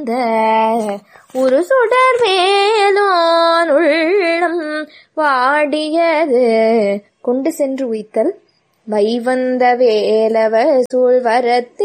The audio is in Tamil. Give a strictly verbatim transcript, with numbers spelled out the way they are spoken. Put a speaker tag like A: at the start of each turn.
A: வந்த ஒரு சுடர் வேலோன் உள்ளம் வாடியது கொண்டு சென்று உய்த்தல் வை வந்த வேலவர் சூழ்வரத்தி